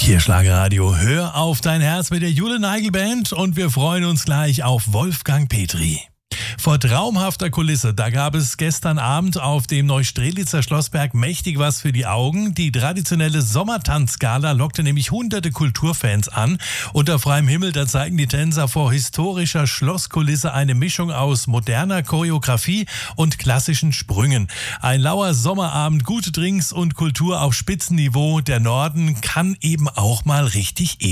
Hier Schlagerradio, hör auf dein Herz mit der Jule Neigel Band und wir freuen uns gleich auf Wolfgang Petri. Vor traumhafter Kulisse, da gab es gestern Abend auf dem Neustrelitzer Schlossberg mächtig was für die Augen. Die traditionelle Sommertanzgala lockte nämlich hunderte Kulturfans an. Unter freiem Himmel, da zeigen die Tänzer vor historischer Schlosskulisse eine Mischung aus moderner Choreografie und klassischen Sprüngen. Ein lauer Sommerabend, gute Drinks und Kultur auf Spitzenniveau. Der Norden kann eben auch mal richtig